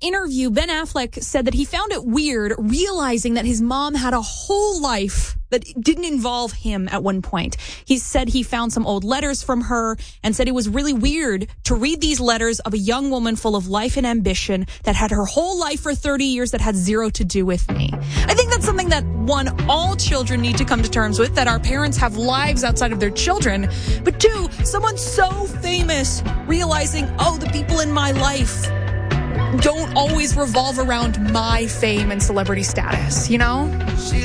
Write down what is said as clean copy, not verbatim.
interview, Ben Affleck said that he found it weird realizing that his mom had a whole life that didn't involve him at one point. He said he found some old letters from her and said it was really weird to read these letters of a young woman full of life and ambition that had her whole life for 30 years that had zero to do with me. I think that's something that, one, all children need to come to terms with, that our parents have lives outside of their children. But two, someone so famous realizing, oh, the people in my life don't always revolve around my fame and celebrity status, you know?